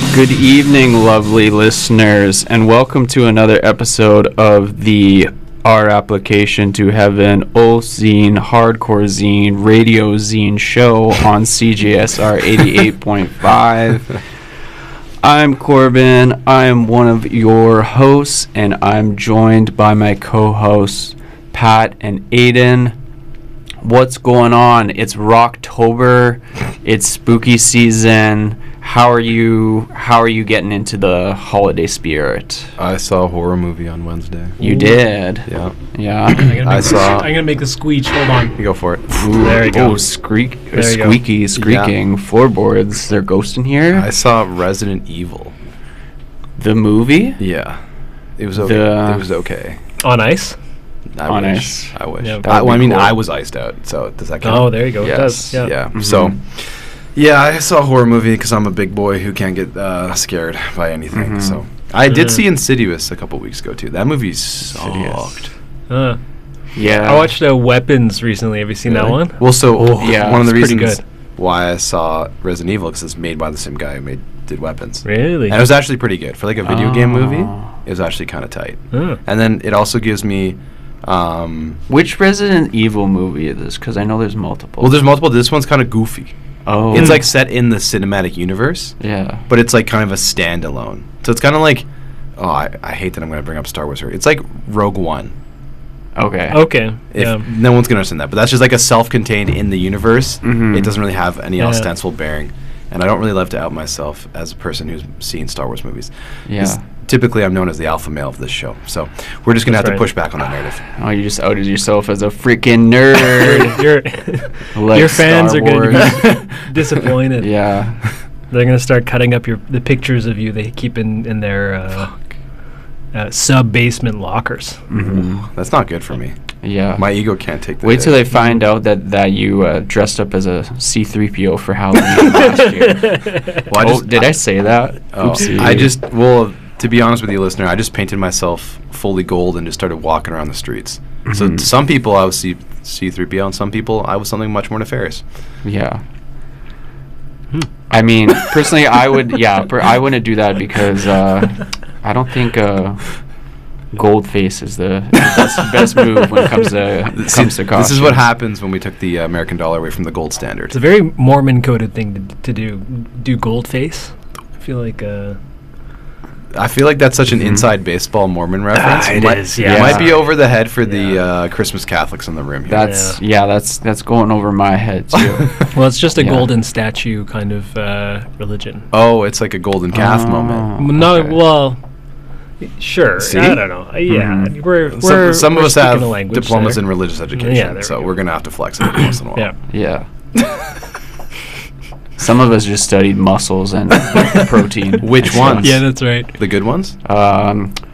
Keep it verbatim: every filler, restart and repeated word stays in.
Good evening, lovely listeners, and welcome to another episode of the Our Application to Heaven Old Zine, Hardcore Zine, Radio Zine show on C J S R eighty-eight point five. I'm Corbin. I am one of your hosts, and I'm joined by my co-hosts, Pat and Aiden. What's going on? It's Rocktober. It's spooky season. How are you? How are you getting into the holiday spirit? I saw a horror movie on Wednesday. You did? Yeah. Yeah. I'm gonna I make saw- The, I'm gonna make the squeech. Hold on. You go for it. Ooh, There you go. Oh, squeak, There you go. squeaky, squeaking floorboards. They're ghosting here. I saw Resident Evil. The movie? Yeah. It was okay. The- It was okay. On ice. I On wish. ice. I wish. Yeah, I, that'd well, I be mean, cool. I was iced out, so does that count? Oh, there you go. Yes. It does. Yeah. Yeah. Mhm. So, yeah, I saw a horror movie because I'm a big boy who can't get uh, scared by anything. Mhm. So, I did Mhm. see Insidious a couple weeks ago too. That movie Insidious. sucked. Uh, Yeah. I watched uh, Weapons recently. Have you seen that Really? one? Well, so Oh, yeah, one of the it's pretty reasons good. why I saw Resident Evil because it's made by the same guy who made did Weapons. Really? And it was actually pretty good for like a video game movie. Oh. It was actually kind of tight. Uh, And then it also gives me, um, Which Resident Evil movie is this? Because I know there's multiple. well, there's multiple. This one's kind of goofy. Oh. It's like set in the cinematic universe, Yeah. but it's like kind of a standalone. So it's kind of like, oh, I, I hate that I'm going to bring up Star Wars here. It's like Rogue One. Okay. okay. If Yeah. no one's going to understand that, but that's just like a self-contained in the universe. Mhm. It doesn't really have any Yeah. ostensible bearing. And I don't really love to out myself as a person who's seen Star Wars movies. Yeah. 'Cause typically, I'm known as the alpha male of this show, so we're just gonna have That's to right. push back on that narrative. Oh, you just outed yourself as a freaking nerd. Your Like your fans Star are going Wars. to be disappointed. Yeah. They're going to start cutting up your the pictures of you they keep in in their uh, uh, sub basement lockers. hmm That's not good for me. Yeah. My ego can't take the Wait till hit. they find out that, that you uh, dressed up as a C three P O for Halloween last year. Well, I oh, just- did I say that? Oh, Oopsie. I just well, to be honest with you, listener, I just painted myself fully gold and just started walking around the streets. So Mhm. to some people, I was C C3PO, and some people, I was something much more nefarious. Yeah. Hmm. I mean, personally, I would, yeah, per, I wouldn't do that because uh, I don't think uh, gold face is the best, best move when it comes to See, comes to this is what costumes. happens when we took the uh, American dollar away from the gold standard. It's a very Mormon coded thing to, to do. Do gold face. I feel like uh, I feel like that's such an Mhm. inside baseball Mormon reference. Ah, it might, is, it yeah. might be over the head for the Yeah. uh, Christmas Catholics in the room here. That's yeah. that's that's going over my head too. well, it's just a Yeah. golden statue kind of uh, religion. Oh, it's like a golden calf Oh. moment. M- No, okay. well, sure. See? I don't know. Uh, Yeah, Mhm. we're, Some, we're some we're of us speaking have a language diplomas there. in religious education, Yeah, there so we go. we're going to have to flex it every once in a while. Yeah. Yeah. Some of us just studied muscles and protein. Which and ones? stuff. Yeah, that's right. The good ones? Um,